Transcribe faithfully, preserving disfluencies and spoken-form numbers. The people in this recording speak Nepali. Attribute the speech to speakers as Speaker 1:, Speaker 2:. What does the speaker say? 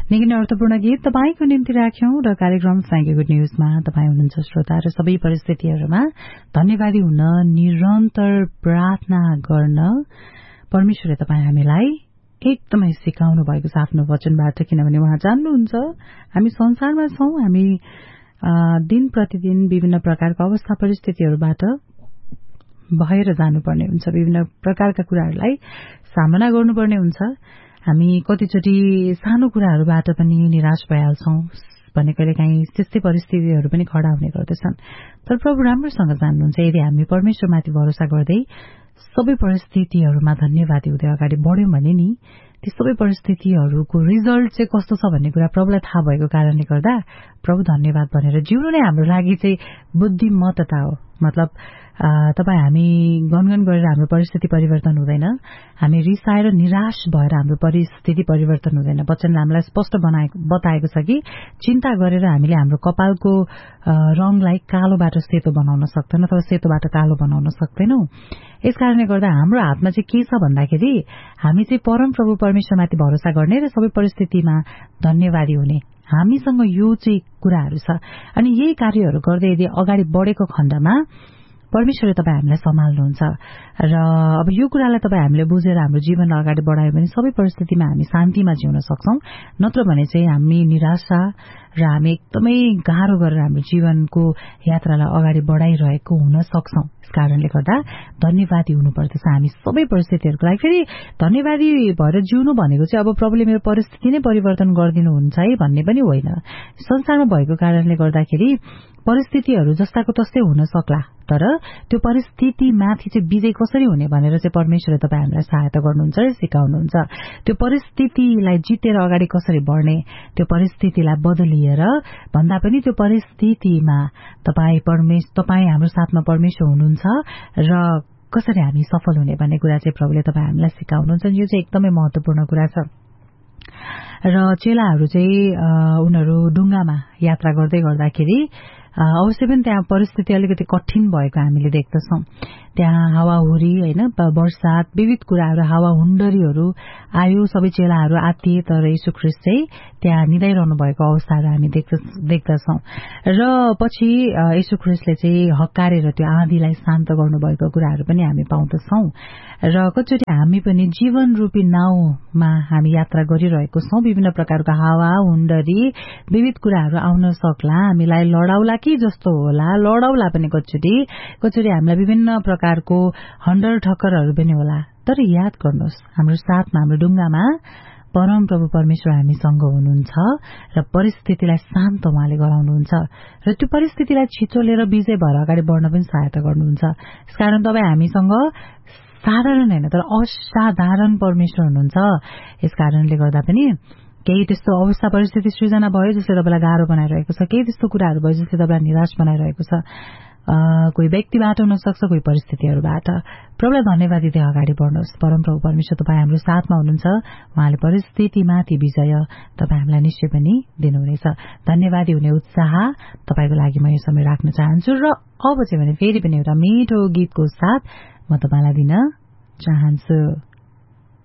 Speaker 1: निकै नै अर्थपूर्ण गीत तपाईको निम्ति राख्यौं र कार्यक्रम फ्र्याङ्की गुड न्यूजमा तपाई हुनुहुन्छ श्रोता र सबै परिस्थितिहरूमा धन्यवादी हुन निरन्तर प्रार्थना गर्न परमेश्वरले तपाई हामीलाई एकदमै सिकाउनु भएको छ आफ्नो वचनबाट। किनभने उहाँ जान्नुहुन्छ हामी संसारमा छौं, हामी दिन प्रतिदिन विभिन्न प्रकारको अवस्था परिस्थितिहरूबाट भएर जानुपर्ने हुन्छ, विभिन्न प्रकारका कुराहरूलाई सामना गर्नुपर्ने हुन्छ। हामी कतिचोटि सानो कुराहरूबाट पनि निराश भइहाल्छौं भने कहिलेकाहीँ त्यस्तै परिस्थितिहरू पनि खडा हुने गर्दछन्। तर प्रभु राम्रोसँग जान्नुहुन्छ, यदि हामी परमेश्वरमाथि भरोसा गर्दै सबै परिस्थितिहरूमा धन्यवादी हुँदै अगाडि बढ्यौं भने नि ती सबै परिस्थितिहरूको रिजल्ट चाहिँ कस्तो छ भन्ने कुरा प्रभुलाई थाहा भएको कारणले गर्दा प्रभु धन्यवाद भनेर जिउनु नै हाम्रो लागि चाहिँ बुद्धिमत्ता हो। मतलब तपाई हामी गनगन गरेर हाम्रो परिस्थिति परिवर्तन हुँदैन, हामी रिसाएर निराश भएर हाम्रो परिस्थिति परिवर्तन हुँदैन। वचनले हामीलाई स्पष्ट बनाएको बताएको छ कि चिन्ता गरेर हामीले हाम्रो कपालको रंगलाई कालोबाट सेतो बनाउन सक्दैन अथवा सेतोबाट कालो बनाउन सक्दैनौं। यसकारणले गर्दा हाम्रो हातमा चाहिँ के छ भन्दाखेरि हामी चाहिँ परम प्रभु परमेश्वरमाथि भरोसा गर्ने र सबै परिस्थितिमा धन्यवादी हुने, हामीसँग यो चाहिँ कुराहरू छ। अनि यही कार्यहरू गर्दै यदि अगाडि बढेको खण्डमा परमेश्वरले तपाईँ हामीलाई सम्हाल्नुहुन्छ र अब यो कुरालाई तपाईँ हामीले बुझेर हाम्रो जीवनलाई अगाडि बढायो भने सबै परिस्थितिमा हामी शान्तिमा जिउन सक्छौं। नत्र भने चाहिँ हामी निराशा र हामी एकदमै गाह्रो गरेर हाम्रो जीवनको यात्रालाई अगाडि बढाइरहेको हुन सक्छौं। यसकारणले गर्दा धन्यवादी हुनुपर्दछ हामी सबै परिस्थितिहरूको लागि। फेरि धन्यवादी भएर जिउनु भनेको चाहिँ अब प्रभुले मेरो परिस्थिति नै परिवर्तन गरिदिनुहुन्छ है भन्ने पनि होइन। संसारमा भएको कारणले गर्दाखेरि परिस्थितिहरू जस्ताको तस्तै हुन सक्ला, तर त्यो परिस्थितिमाथि चाहिँ विजय कसरी हुने भनेर चाहिँ परमेश्वरले तपाईँ हामीलाई सहायता गर्नुहुन्छ र सिकाउनुहुन्छ। त्यो परिस्थितिलाई जितेर अगाडि कसरी बढ्ने, त्यो परिस्थितिलाई बदलिएर भन्दा पनि त्यो परिस्थितिमा तपाईँ परमेश्वर तपाईँ हाम्रो साथमा परमेश्वर हुनुहुन्छ र कसरी हामी सफल हुने भन्ने कुरा चाहिँ प्रभुले तपाईँ हामीलाई सिकाउनुहुन्छ। यो चाहिँ एकदमै महत्वपूर्ण कुरा छ। र चेलाहरू चाहिँ उनीहरू डुङ्गामा यात्रा गर्दै गर्दाखेरि अवश्य पनि त्यहाँ परिस्थिति अलिकति कठिन भएको हामीले देख्दछौं। त्यहाँ हावाहुरी हैन बर्सात विविध कुराहरू हावा हुण्डरीहरू आयो, सबै चेलाहरू आत्तिए, तर यीशु ख्रीष्ट चाहिँ त्यहाँ निदाइरहनु भएको अवस्थाहरू हामी देख्दछौं। र पछि यीशु ख्रीष्टले चाहिँ हक्कारेर त्यो आँधीलाई शान्त गर्नुभएको कुराहरू पनि हामी पाउँदछौं। र कतिचोटि हामी पनि जीवन रूपी नाउँमा हामी यात्रा गरिरहेको छौं। विभिन्न प्रकारको हावा हुण्डरी विविध कुराहरू आउन सक्ला, हामीलाई लडाउला कि जस्तो होला, लडाउला पनि कतिचोटि कतिचोटि हामीलाई विभिन्न प्रकारको हन्डर ठक्करहरू पनि होला। तर याद गर्नुहोस्, हाम्रो साथमा हाम्रो डुङ्गामा परम प्रभु परमेश्वर हामीसँग हुनुहुन्छ र परिस्थितिलाई शान्त उहाँले गराउनुहुन्छ र त्यो परिस्थितिलाई छिचोलेर विजय भएर अगाडि बढ्न पनि सहायता गर्नुहुन्छ। यसकारण तपाईँ हामीसँग साधारण होइन तर असाधारण परमेश्वर हुनुहुन्छ। यसकारणले गर्दा पनि केही त्यस्तो अवस्था परिस्थिति सृजना भयो जसले तपाईँलाई गाह्रो बनाइरहेको छ, केही त्यस्तो कुराहरू भयो जसले तपाईँलाई निराश बनाइरहेको छ, कोही व्यक्तिबाट हुन सक्छ, कोही परिस्थितिहरूबाट, प्रभुलाई धन्यवाद दिँदै अगाडि बढ्नुहोस्। परमप्रभु परमेश्वर तपाईँ हाम्रो साथमा हुनुहुन्छ, उहाँले परिस्थितिमाथि विजय तपाईँ हामीलाई निश्चय पनि दिनुहुनेछ। धन्यवादी हुने उत्साह तपाईँको लागि म यो समय राख्न चाहन्छु र अब चाहिँ भने फेरि पनि एउटा मिठो गीतको साथ म तपाईँलाई दिन चाहन्छु।